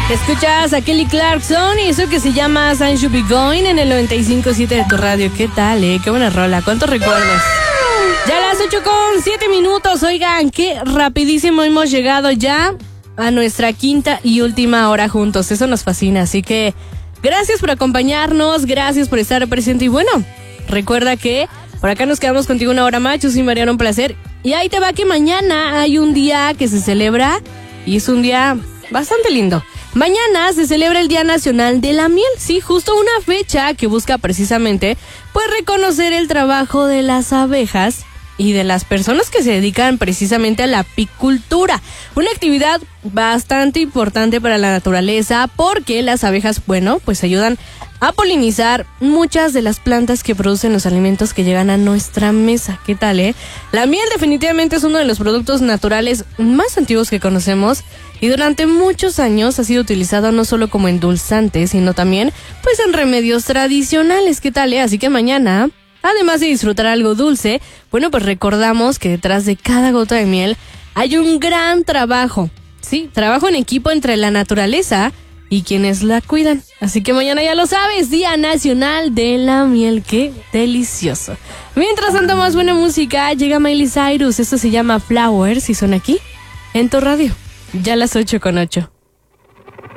Escuchas a Kelly Clarkson y eso que se llama Sun Should Be Going en el 95.7 de tu radio. ¿Qué tal, Qué buena rola, ¿cuántos recuerdos? Ya las 8:07. Oigan, qué rapidísimo hemos llegado ya a nuestra quinta y última hora juntos. Eso nos fascina, así que gracias por acompañarnos, gracias por estar presente. Y bueno, recuerda que por acá nos quedamos contigo una hora más, sin variar, un placer. Y ahí te va que mañana hay un día que se celebra y es un día bastante lindo. Mañana se celebra el Día Nacional de la Miel, sí, justo una fecha que busca precisamente pues reconocer el trabajo de las abejas y de las personas que se dedican precisamente a la apicultura, una actividad bastante importante para la naturaleza porque las abejas, bueno, pues ayudan a polinizar muchas de las plantas que producen los alimentos que llegan a nuestra mesa. ¿Qué tal, La miel definitivamente es uno de los productos naturales más antiguos que conocemos y durante muchos años ha sido utilizado no solo como endulzante, sino también pues en remedios tradicionales. ¿Qué tal, Así que mañana, además de disfrutar algo dulce, bueno, pues recordamos que detrás de cada gota de miel hay un gran trabajo, sí, trabajo en equipo entre la naturaleza y quienes la cuidan. Así que mañana ya lo sabes, Día Nacional de la Miel. ¡Qué delicioso! Mientras tanto, más buena música, llega Miley Cyrus. Esto se llama Flowers y son aquí, en tu radio. Ya las 8:08.